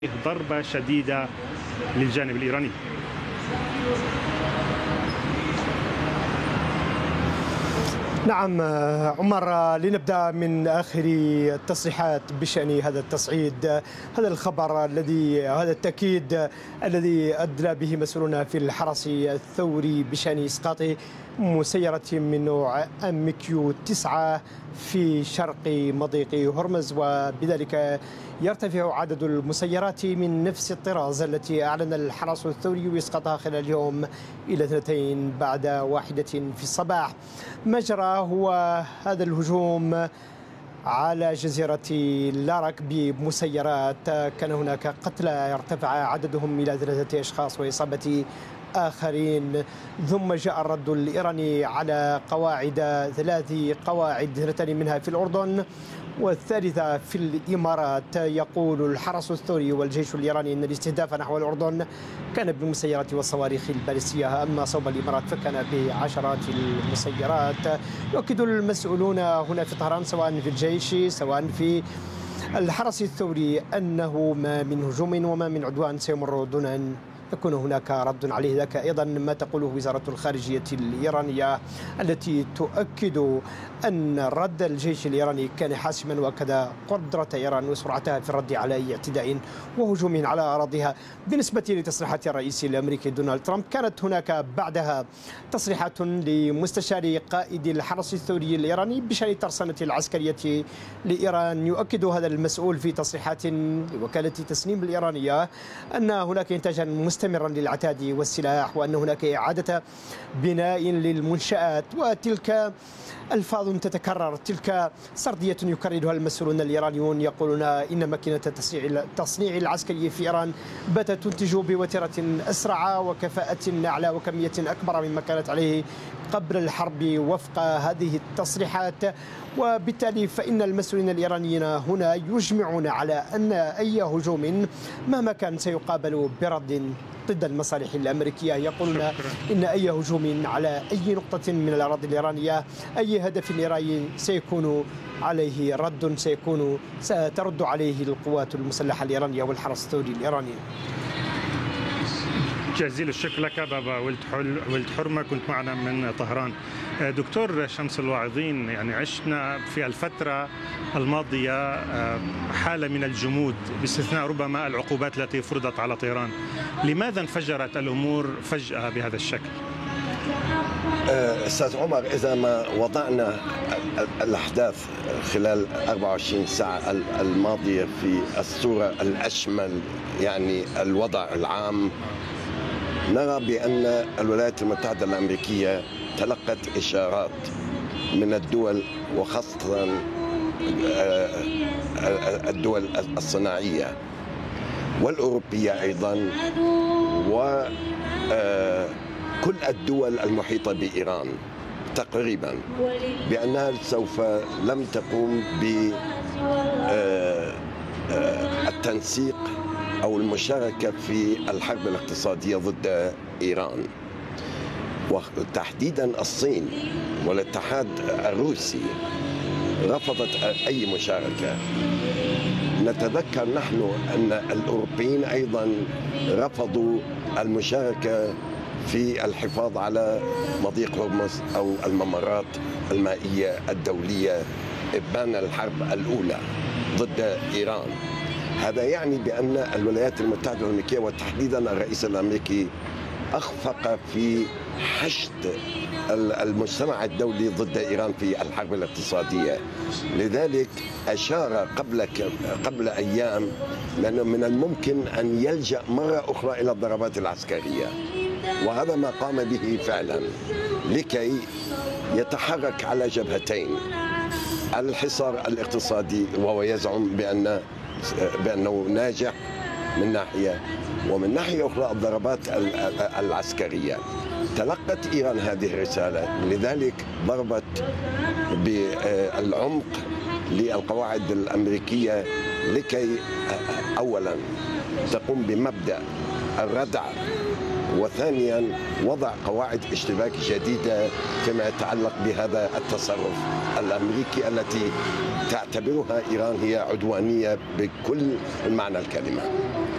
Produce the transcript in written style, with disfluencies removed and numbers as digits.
ضربة شديدة للجانب الإيراني. نعم عمر، لنبدأ من آخر التصريحات بشأن هذا التصعيد، هذا الخبر هذا التأكيد الذي أدلى به مسؤولون في الحرس الثوري بشأن إسقاط مسيرة من نوع MQ-9 في شرق مضيق هرمز، وبذلك يرتفع عدد المسيرات من نفس الطراز التي أعلن الحرس الثوري إسقاطها خلال اليوم إلى 2 بعد 1 في الصباح. ما جرى هو هذا الهجوم على جزيرة لارك بمسيرات، كان هناك قتلى ارتفع عددهم إلى 3 أشخاص وإصابة آخرين، ثم جاء الرد الإيراني على 3 قواعد، 2 منها في الأردن والثالثة في الإمارات. يقول الحرس الثوري والجيش الإيراني أن الاستهداف نحو الأردن كان بالمسيرات والصواريخ البالستية، أما صوب الإمارات فكان بعشرات المسيرات. يؤكد المسؤولون هنا في طهران سواء في الجيش سواء في الحرس الثوري أنه ما من هجوم وما من عدوان سيمر دون أن يكون هناك رد عليه. ذاك أيضا ما تقوله وزارة الخارجية الإيرانية التي تؤكد أن رد الجيش الإيراني كان حاسما، وكذا قدرة إيران وسرعتها في الرد على أي اعتداء وهجوم على أراضيها. بالنسبة لتصريحات الرئيس الأمريكي دونالد ترامب، كانت هناك بعدها تصريحات لمستشار قائد الحرس الثوري الإيراني بشأن الترسانة العسكرية لإيران. يؤكد هذا المسؤول في تصريحات لوكالة تسنيم الإيرانية أن هناك إنتاجا مستمرا للعتاد والسلاح، وأن هناك إعادة بناء للمنشآت، وتلك ألفاظ تتكرر، تلك سردية يكررها المسؤولون الإيرانيون، يقولون إن ماكينة التصنيع العسكري في إيران باتت تنتج بوتيرة أسرع وكفاءة أعلى وكمية أكبر مما كانت عليه قبل الحرب وفق هذه التصريحات. وبالتالي فإن المسؤولين الإيرانيين هنا يجمعون على أن أي هجوم مهما كان سيقابل برد ضد المصالح الأمريكية. يقولون إن أي هجوم على أي نقطة من الأراضي الإيرانية، أي هدف إيراني سيكون عليه رد، سترد عليه القوات المسلحة الإيرانية والحرس الثوري الإيراني. جزيل الشكر لك بابا ولد حرمة، كنت معنا من طهران. دكتور شمس الواعظين، يعني عشنا في الفترة الماضية حالة من الجمود باستثناء ربما العقوبات التي فرضت على طهران. لماذا انفجرت الأمور فجأة بهذا الشكل؟ أستاذ عمر، إذا ما وضعنا الأحداث خلال 24 ساعة الماضية في الصورة الأشمل، يعني الوضع العام، نرى بأن الولايات المتحدة الأمريكية تلقت إشارات من الدول وخاصة الدول الصناعية والأوروبية أيضا، وكل الدول المحيطة بإيران تقريبا، بأنها سوف لم تقوم بالتنسيق أو المشاركة في الحرب الاقتصادية ضد إيران، وتحديدا الصين والاتحاد الروسي رفضت أي مشاركة. نتذكر نحن أن الأوروبيين أيضا رفضوا المشاركة في الحفاظ على مضيق هرمز أو الممرات المائية الدولية إبان الحرب الأولى ضد إيران. هذا يعني بأن الولايات المتحدة الأمريكية وتحديدا الرئيس الأمريكي أخفق في حشد المجتمع الدولي ضد إيران في الحرب الاقتصادية. لذلك أشار قبل أيام لأنه من الممكن أن يلجأ مرة أخرى إلى الضربات العسكرية، وهذا ما قام به فعلا لكي يتحرك على جبهتين: الحصار الاقتصادي وهو يزعم بأنه ناجح من ناحية، ومن ناحية أخرى الضربات العسكرية. تلقت إيران هذه الرسالة، لذلك ضربت بالعمق للقواعد الأمريكية لكي أولا تقوم بمبدأ الردع، وثانيا وضع قواعد اشتباك جديدة فيما يتعلق بهذا التصرف الأمريكي التي تعتبرها إيران هي عدوانية بكل معنى الكلمة.